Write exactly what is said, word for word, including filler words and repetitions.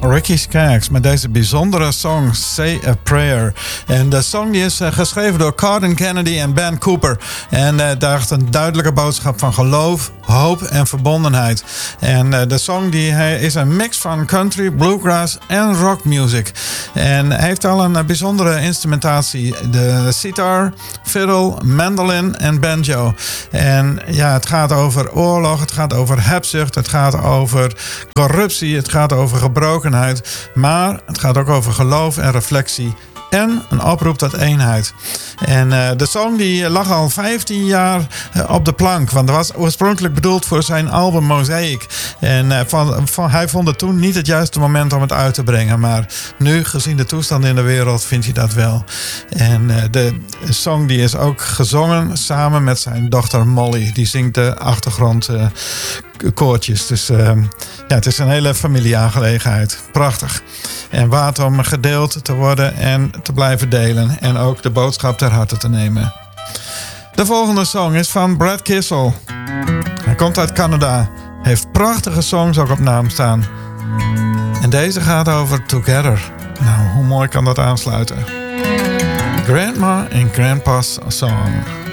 Ricky Skaggs met deze bijzondere song Say a Prayer. En de song die is uh, geschreven door Cardin Kennedy en Ben Cooper. En uh, daar is een duidelijke boodschap van geloof, hoop en verbondenheid. En uh, de song die, uh, is een mix van country, bluegrass en rock music. En hij heeft al een uh, bijzondere instrumentatie. De sitar, fiddle, mandolin en banjo. En ja, het gaat over oorlog, het gaat over hebzucht, het gaat over corruptie, het gaat over gebrokenheid. Maar het gaat ook over geloof en reflectie. En een oproep tot eenheid. En uh, de song die lag al vijftien jaar uh, op de plank. Want dat was oorspronkelijk bedoeld voor zijn album Mosaic. En uh, van, van, hij vond het toen niet het juiste moment om het uit te brengen. Maar nu, gezien de toestand in de wereld, vindt hij dat wel. En uh, de song die is ook gezongen samen met zijn dochter Molly. Die zingt de achtergrond uh, koortjes. Dus uh, ja, het is een hele familieaangelegenheid. Prachtig. En waard om gedeeld te worden en te blijven delen. En ook de boodschap ter harte te nemen. De volgende song is van Brad Kissel. Hij komt uit Canada. Heeft prachtige songs ook op naam staan. En deze gaat over Together. Nou, hoe mooi kan dat aansluiten? Grandma and Grandpa's Song.